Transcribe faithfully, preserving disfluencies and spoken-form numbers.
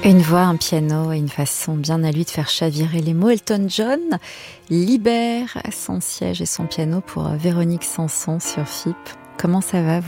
Une voix, un piano et une façon bien à lui de faire chavirer les mots. Elton John libère son siège et son piano pour Véronique Sanson sur F I P. Comment ça va, vous ?